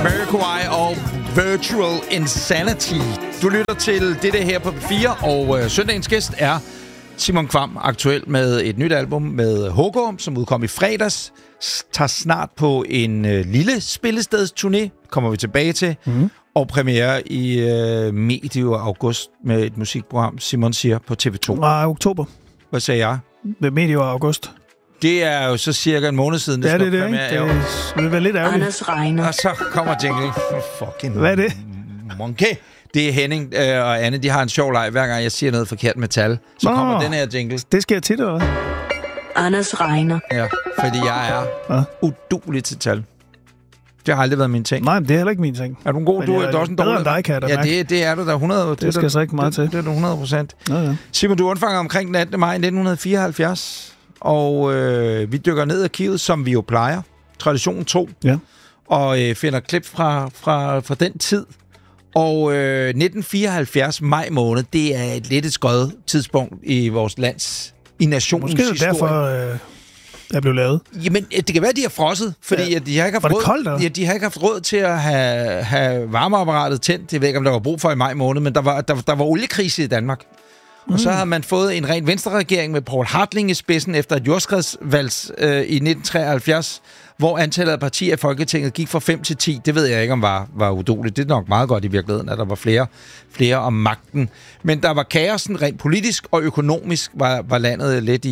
Jamiroquai og Virtual Insanity. Du lytter til det her på P4, og søndagens gæst er Simon Kvam, aktuel med et nyt album med HK, som udkom i fredags. Tager snart på en lille spillestedsturné, kommer vi tilbage til, og premiere i medio august med et musikprogram, Simon siger, på TV2. Nej, oktober. Hvad sagde jeg? Ved medio august. Det er jo så cirka en måned siden, det er det, ikke? Det vil være lidt ærgerligt. Anders Reiner. Og så kommer jingle. Fucking hvad er det? Monkey. Det er Henning og Anne, de har en sjov leg. Hver gang jeg siger noget forkert med tal, så kommer den her jingle. Det sker tit, eller hvad? Anders Reiner. Ja, fordi jeg er uduelig til tal. Det har aldrig været min ting. Nej, men det er heller ikke min ting. Er du en god? Du er også en dårlig. Bedre end dig, kan jeg da mærke. Ja, det er du da 100. Det skal så ikke meget til. Det er du 100%. Ja. Simon, du undfanger omkring den 18. maj 1974, og vi dykker ned i arkivet, som vi jo plejer. Traditionen 2. Ja. Og finder klip fra den tid. Og 1974, maj måned, det er et lidt skødt tidspunkt i vores lands, i nationens historie. Måske er derfor, jeg blev lavet. Jamen, det kan være, de har frosset, fordi at de har ikke haft råd. Koldt, eller? Ja, de har ikke haft råd til at have varmeapparatet tændt. Jeg ved ikke, om der var brug for i maj måned, men der var oliekrise i Danmark. Og så har man fået en ren venstreregering med Poul Hartling i spidsen efter et jordskredsvalg i 1973, hvor antallet af partier i Folketinget gik fra 5 til 10. Det ved jeg ikke, om var udueligt. Det er nok meget godt i virkeligheden, at der var flere om magten. Men der var kaosen rent politisk og økonomisk, var landet lidt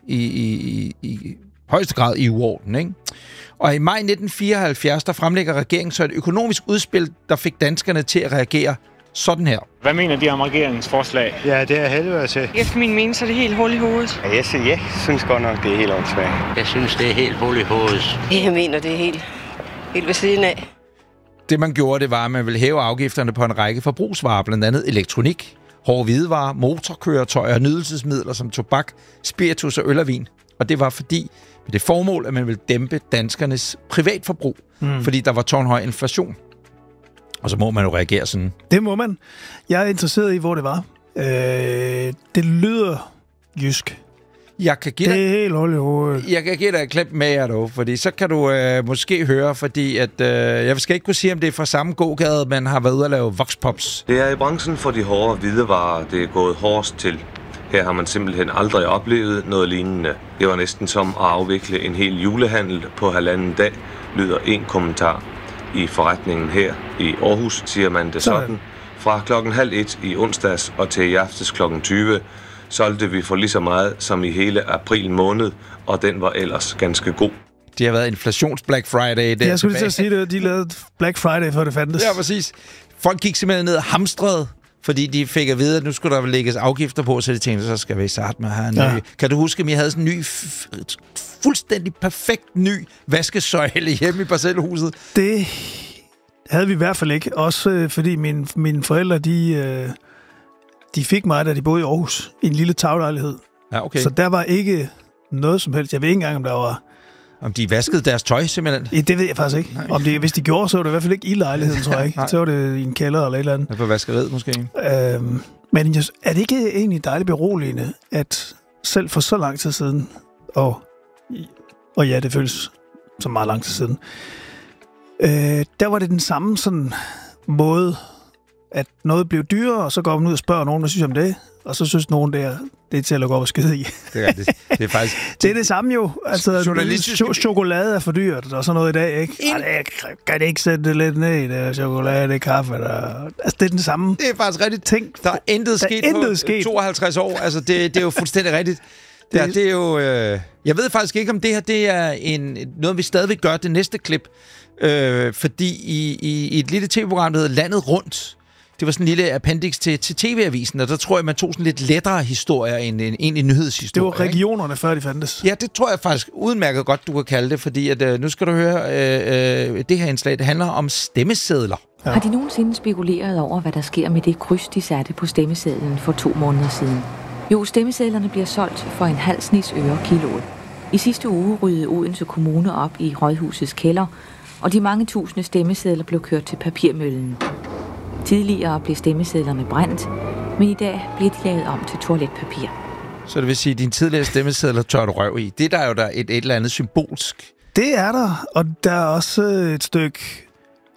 i højeste grad i uorden, ikke? Og i maj 1974, der fremlægger regeringen så et økonomisk udspil, der fik danskerne til at reagere sådan her. Hvad mener de om regeringens forslag? Ja, det er helvede til. Efter min mening, så er det helt hul i hovedet. Jeg synes godt nok, det er helt åndssvagt. Jeg synes, det er helt hul i hovedet. Jeg mener, det er helt ved siden af. Det man gjorde, det var, at man ville hæve afgifterne på en række forbrugsvarer, blandt andet elektronik, hårde hvidevarer, motorkøretøjer og nydelsesmidler som tobak, spiritus og øl og vin. Og det var fordi, med det formål, at man ville dæmpe danskernes privatforbrug, fordi der var tårnhøj inflation. Og så må man jo reagere sådan. Det må man. Jeg er interesseret i, hvor det var. Det lyder jysk. Jeg kan give dig, det er helt hul i hovedet. Jeg kan give dig et klip med jer dog, fordi så kan du måske høre, fordi at, jeg skal ikke kunne sige, om det er fra samme gågade, man har været ude at lave voxpops. Det er i branchen for de hårde hvidevarer, det er gået hårdest til. Her har man simpelthen aldrig oplevet noget lignende. Det var næsten som at afvikle en hel julehandel på 1,5 dag, lyder en kommentar. I forretningen her i Aarhus siger man det sådan. Fra 12:30 i onsdags og til i aftes 20 solgte vi for lige så meget som i hele april måned, og den var ellers ganske god. Det har været inflations-Black Friday. Jeg skulle lige til at sige det, de lavede Black Friday, før det fandtes. Ja, præcis. Folk gik simpelthen ned og hamstrede, fordi de fik at vide, at nu skulle der lægges afgifter på, så de tænkte, så skal vi starte med at have en ny. Kan du huske, at vi havde sådan en ny, fuldstændig perfekt ny vaskesøjle hjemme i parcelhuset? Det havde vi i hvert fald ikke. Også fordi mine forældre, de fik mig, da de boede i Aarhus, i en lille taglejlighed. Ja, okay. Så der var ikke noget som helst. Jeg ved ikke engang, om der var... Om de vaskede deres tøj, simpelthen? Ja, det ved jeg faktisk ikke. Hvis de gjorde, så var det i hvert fald ikke i lejligheden, tror jeg ikke. Så var det i en kælder eller et eller andet. På vaskeriet, måske. Men er det ikke egentlig dejligt beroligende, at selv for så lang tid siden, og ja, det føles som meget lang tid siden, der var det den samme sådan måde, at noget blev dyrere, og så går man ud og spørger nogen, der synes om det, og så synes nogen, det er til at gå op og skide i. Det er faktisk... det er det samme jo. Altså, chokolade er for dyrt, og sådan noget i dag, ikke? Kan det ikke sætte det lidt ned i det chokolade, det kaffe? Altså, det er den samme. Det er faktisk rigtigt. Ting. Der er intet sket på 52 år. Altså, det er jo fuldstændig rigtigt. Det er jo... Jeg ved faktisk ikke, om det her det er noget, vi stadigvæk gør det næste klip. Fordi i et lille tv-program, der hedder Landet Rundt, det var sådan en lille appendix til TV-avisen, og der tror jeg, man tog sådan lidt lettere historier end en nyhedshistorie. Det var regionerne, ikke? Før de fandtes. Ja, det tror jeg faktisk udmærket godt, du kan kalde det, fordi at, nu skal du høre det her indslag. Det handler om stemmesedler. Ja. Har de nogensinde spekuleret over, hvad der sker med det kryds, de satte på stemmesedlen for 2 måneder siden? Jo, stemmesedlerne bliver solgt for en halv snes øre kiloet. I sidste uge ryddede Odense Kommune op i rådhusets kælder, og de mange tusinde stemmesedler blev kørt til papirmøllen. Tidligere blev stemmesedlerne brændt, men i dag bliver de lavet om til toiletpapir. Så det vil sige, at dine tidligere stemmesedler tør du røv i. Det er der jo et eller andet symbolsk. Det er der, og der er også et stykke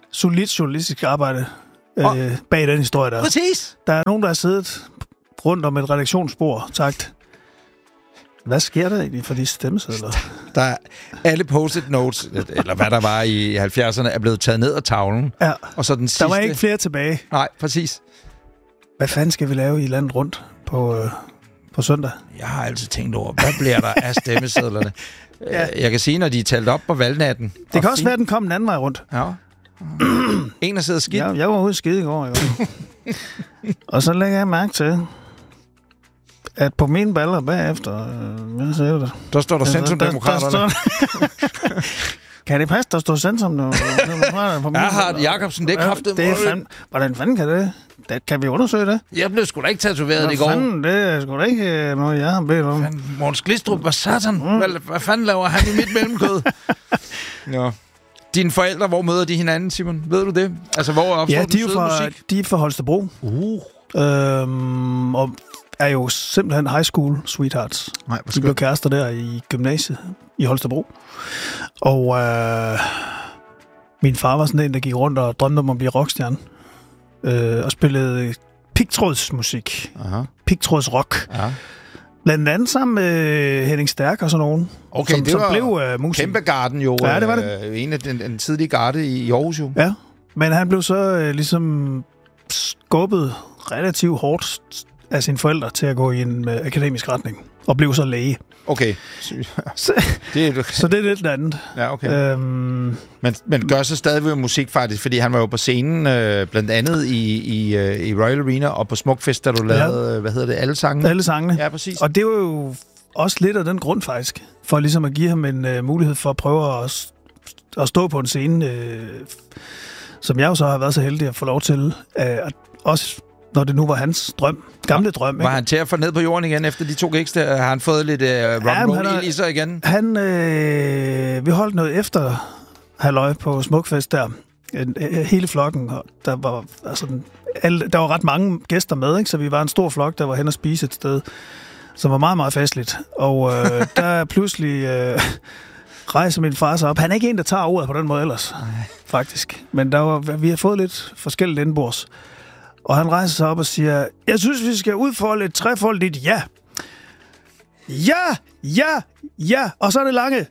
solidt journalistisk arbejde bag den historie der. Præcis! Der er nogen, der har siddet rundt om et redaktionsbord og sagt, hvad sker der egentlig for de stemmesedler? Der er alle post-it notes, eller hvad der var i 70'erne, er blevet taget ned af tavlen. Ja. Og så den sidste... Der var ikke flere tilbage. Nej, præcis. Hvad fanden skal vi lave i landet rundt på søndag? Jeg har altid tænkt over, hvad bliver der af stemmesedlerne? Jeg kan sige, når de er talt op på valgnatten. Det kan også være, at den kom en anden vej rundt. Ja. En, der sidder skidt. Jeg var ude skide i går. Og så lægger jeg mærke til, at på mine baller bagefter... Der står der Centrum-Demokraterne. Kan det passe, der står Centrum-Demokraterne på mine baller? Jacobsen, det er kraftigt. Hvordan fanden kan det? Kan vi undersøge det? Jeg blev sgu da ikke tatoveret i går. Fanden, det er sgu da ikke noget, jeg har bedt om. Måns Glistrup, hvad satan? Hvad fanden laver han i mit mellemkød? Ja. Dine forældre, hvor møder de hinanden, Simon? Ved du det? Altså, hvor opstår den søde musik? De er fra Holstebro. Og er jo simpelthen high school sweethearts. De blev kærester der i gymnasiet i Holstebro. Og min far var sådan en, der gik rundt og drømte om at blive rockstjerne. Og spillede pigtrådsmusik. Pigtrådsrock. Blandt andet sammen med Henning Stærk og sådan nogen. Okay, som blev musiker. Kæmpe garden jo. Ja, det var det. En af den tidlige garde i Aarhus jo. Ja, men han blev så ligesom skubbet relativt hårdt af sine forældre til at gå i en akademisk retning. Og blev så læge. Okay. Så det er lidt andet. Ja, okay. Men gør så stadigvæk musik faktisk, fordi han var jo på scenen, blandt andet i Royal Arena og på Smukfest, da du lavede, hvad hedder det, alle sangene? Alle sangene. Ja, præcis. Og det var jo også lidt af den grund faktisk, for ligesom at give ham en mulighed for at prøve at stå på en scene, som jeg jo så har været så heldig at få lov til, også når det nu var hans gamle drøm. Var han til at få ned på jorden igen efter de 2 gigs der? Har han fået lidt rock'n'roll i sig igen? Vi holdt noget efter halløj på Smukfest der. Hele flokken. Der var ret mange gæster med, ikke? Så vi var en stor flok, der var hen og spise et sted, som var meget, meget festligt. Og der pludselig rejser min far sig op. Han er ikke en, der tager ordet på den måde ellers, faktisk. Men vi har fået lidt forskelligt indenbords. Og han rejser sig op og siger, jeg synes, vi skal udfolde et trefoldigt ja. Ja, ja, ja. Og så er det lange.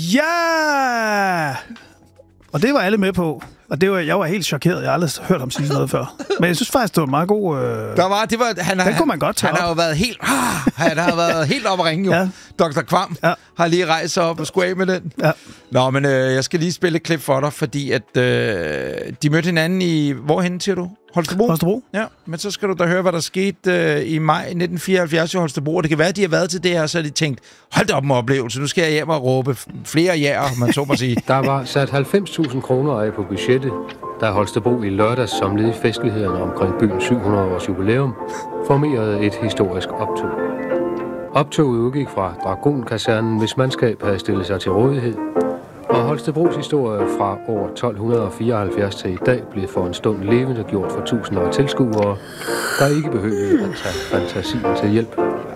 Ja! Og det var alle med på. Og jeg var helt chokeret. Jeg har aldrig hørt ham sige noget før. Men jeg synes faktisk, det var meget god... den kunne man godt tage op. Han har jo været helt... han har været helt op at ringe, jo. Ja. Dr. Kvam har lige rejst sig op og skulle af med den. Ja. Nå, men jeg skal lige spille et klip for dig, fordi at de mødte hinanden i... Hvorhenne, siger du? Holstebro? Ja, men så skal du da høre, hvad der skete i maj 1974 i Holstebro. Og det kan være, at de har været til det her, så har de tænkt, hold da op med oplevelse, nu skal jeg hjem og råbe flere jæger, man så må sige. Der var sat 90.000 kroner af på budgettet, da Holstebro i lørdags som led i festlighederne omkring byens 700-års jubilæum formerede et historisk optog. Optoget udgik fra Dragonkasernen, hvis mandskab havde stillet sig til rådighed, og Holstebros historie fra år 1274 til i dag blev for en stund levende gjort for tusinder af tilskuere, der ikke behøvede at tage fantasien til hjælp.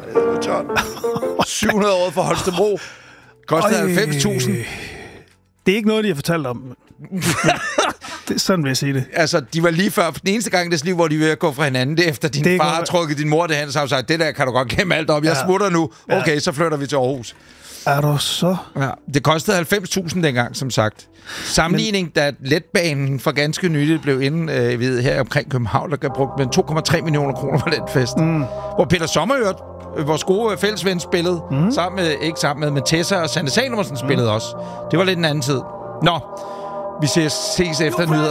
700 år for Holstebro kostede 90.000. Det er ikke noget, de har fortalt om. Det, sådan vil jeg sige det. Altså, de var lige før, den eneste gang i deres liv, hvor de ville gå fra hinanden, det efter din far har trukket din mor det hen, så har sagt, det der kan du godt gemme alt op. Jeg smutter nu. Okay, så flytter vi til Aarhus. Er du så? Ja, det kostede 90.000 dengang, som sagt. Sammenligning, da letbanen for ganske nyligt blev inde her omkring København, der brugt med 2,3 millioner kroner på den fest. Hvor Peter Sommerørt, vores gode fællesven, spillede, med Tessa og Sanne Salomonsen spillede også. Det var lidt en anden tid. Nå, vi ses efter nyheder.